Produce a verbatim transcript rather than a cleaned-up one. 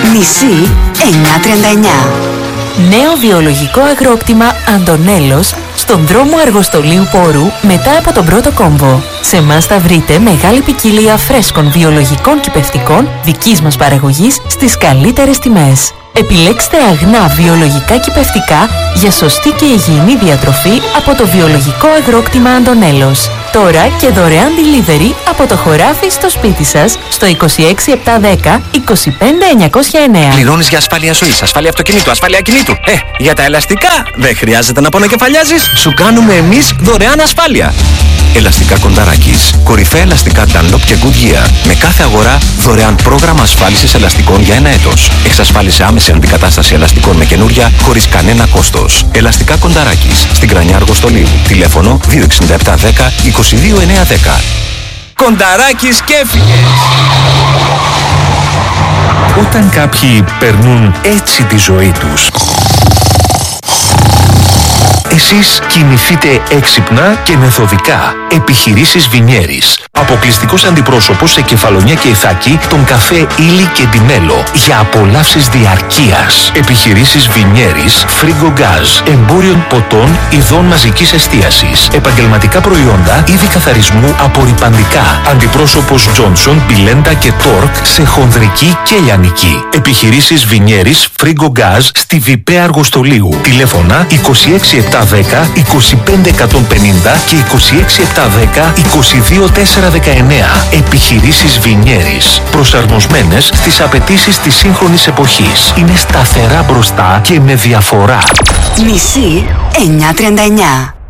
Νησί εννιακόσια τριάντα εννιά. Νέο βιολογικό αγρόκτημα Αντωνέλος στον δρόμο Αργοστολίου Πόρου μετά από τον πρώτο κόμβο. Σε εμάς θα βρείτε μεγάλη ποικιλία φρέσκων βιολογικών κυπευτικών δικής μας παραγωγής στις καλύτερες τιμές. Επιλέξτε αγνά βιολογικά κυπευτικά για σωστή και υγιεινή διατροφή από το βιολογικό αγρόκτημα Αντωνέλος. Τώρα και δωρεάν delivery από το χωράφι στο σπίτι σας στο είκοσι έξι επτακόσια δέκα είκοσι πέντε εννιακόσια εννέα. Πληρώνεις για ασφάλεια ζωής, ασφάλεια αυτοκινήτου, ασφάλεια ακινήτου. Ε, για τα ελαστικά δεν χρειάζεται να πονοκεφαλιάζεις. Σου κάνουμε εμείς δωρεάν ασφάλεια. Ελαστικά Κονταράκης. Κορυφαία ελαστικά Dunlop και Goodyear. Με κάθε αγορά δωρεάν πρόγραμμα ασφάλισης ελαστικών για ένα έτος. Εξασφάλισε άμεση αντικατάσταση ελαστικών με καινούρια χωρίς κανένα κόστος. Ελαστικά Κονταράκης. Στην Κρανιά Αργοστολίου. Τηλέφωνο δύο εξήντα επτά δέκα είκοσι δύο εννιακόσια δέκα. Κονταράκης και έφυγες. Όταν κάποιοι περνούν έτσι τη ζωή τους, εσείς κινηθείτε έξυπνα και μεθοδικά. Επιχειρήσεις Βινιέρης. Αποκλειστικός αντιπρόσωπος σε Κεφαλονιά και Ιθάκη, τον καφέ Ήλι και Ντιμέλο. Για απολαύσεις διαρκείας. Επιχειρήσεις Βινιέρης, Φρίγκο Γκάζ. Εμπόριων ποτών ειδών μαζικής εστίασης. Επαγγελματικά προϊόντα, είδη καθαρισμού, απορρυπαντικά. Αντιπρόσωπος Τζόνσον, Μπιλέντα και Τόρκ σε χονδρική και λιανική. Επιχειρήσεις Βινιέρης, Φρίγκο Γκάζ στη Βιπέα Αργοστολίου. Τηλέφωνα είκοσι έξι επτακόσια δέκα είκοσι πέντε εκατόν πενήντα και είκοσι έξι επτακόσια δέκα είκοσι δύο τετρακόσια δεκαεννέα. Επιχειρήσεις Βινιέρης. Προσαρμοσμένες στις απαιτήσεις της σύγχρονης εποχής. Είναι σταθερά μπροστά και με διαφορά. Νησί εννιακόσια τριάντα εννιά.